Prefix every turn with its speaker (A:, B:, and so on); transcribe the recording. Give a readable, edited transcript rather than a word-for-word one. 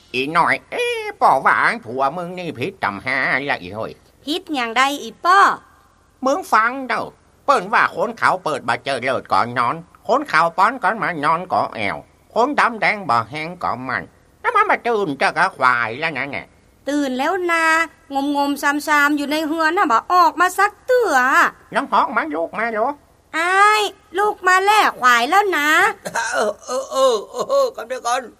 A: อีหน่อยป่อว่าผัวมึงนี่พิษตำหาละอีเฮ้ย
B: พิษอย่างใดอีป้อ
A: มึงฟังเด้อเปิ้นว่าคนเขาเปิดบ่เจอเลิศก่อนนอนคนเขาป้อนก่อนมานอนก่อแอวคนดำแดงบ่แห้งก่อมันแล้วมันมาตื่นเจ้ากะควายแล้วนั่นแหละ
B: ตื่นแล้วนางมๆซามๆอยู่ในเฮือนน่ะบ่ออกมาสักเตื้อ
A: น้องฮอกมาลูกมาโล
B: อ้ายลูกมาแล้วควายแล้วนะ
C: กันเดี๋ยวก่อน